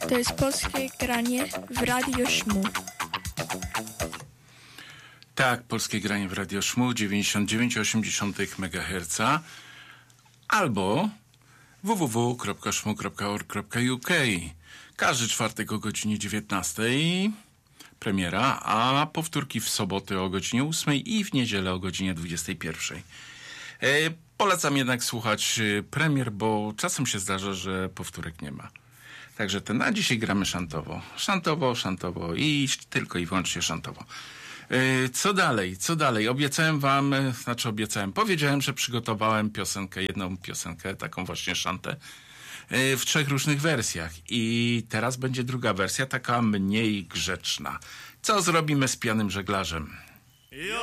To jest polskie granie w Radio Szmu. Tak, polskie granie w Radio Szmu 99,8 MHz albo www.szmu.org.uk. Każdy czwartek o godzinie 19 premiera, a powtórki w soboty o godzinie 8 i w niedzielę o godzinie 21. Polecam jednak słuchać premier, bo czasem się zdarza, że powtórek nie ma. Także a dzisiaj gramy szantowo. Szantowo i tylko i wyłącznie szantowo. Co dalej? Powiedziałem, że przygotowałem jedną piosenkę, taką właśnie szantę, w 3 różnych wersjach. I teraz będzie druga wersja, taka mniej grzeczna. Co zrobimy z pijanym żeglarzem?